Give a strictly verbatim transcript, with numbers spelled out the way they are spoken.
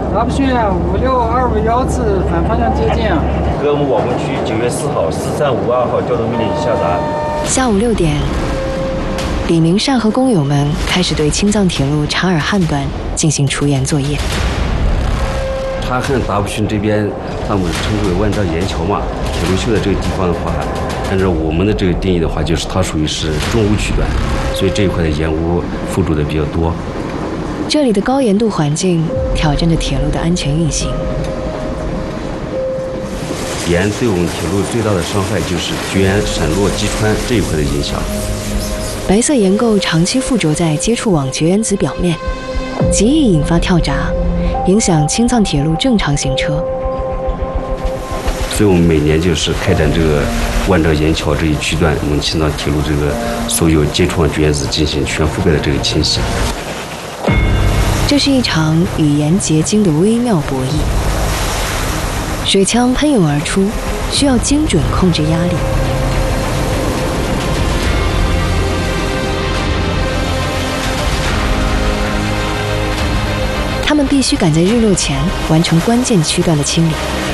大部训啊，五六二五幺次反方向接近啊。 格木网工区九月四号四三五二号调动命令下达。 下午六点，李明善和工友们开始对青藏铁路察尔汗段进行除岩作业。 察尔汗达布逊这边，他们称之为万丈岩桥嘛，铁路修的这个地方的话，按照我们的这个定义的话，就是它属于是中污区段，所以这一块的岩污附着的比较多。 这里的高盐度环境挑战着铁路的安全运行。 盐对我们铁路最大的伤害就是卷、闪落、击穿这一块的影响。 白色盐垢长期附着在接触网绝缘子表面，极易引发跳闸，影响青藏铁路正常行车。 所以我们每年就是开展这个万丈岩桥这一区段，我们青藏铁路这个所有接触网绝缘子进行全覆盖的这个清洗。 这是一场与盐结晶的微妙博弈，水枪喷涌而出，需要精准控制压力。他们必须赶在日落前完成关键区段的清理。